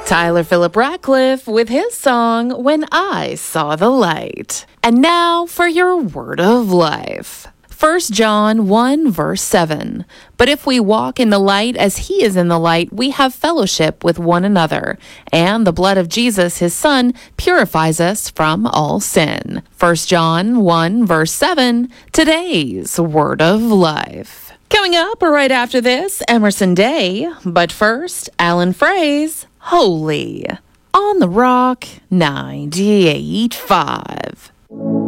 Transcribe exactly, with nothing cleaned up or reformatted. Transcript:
Tyler Phillip Ratcliffe with his song, When I Saw the Light. And now for your word of life. First John one, verse seven. But if we walk in the light as he is in the light, we have fellowship with one another, and the blood of Jesus, his son, purifies us from all sin. First John one, verse seven, today's word of life. Coming up right after this, Emerson Day. But first, Alan Frey's Holy on the Rock ninety-eight point five.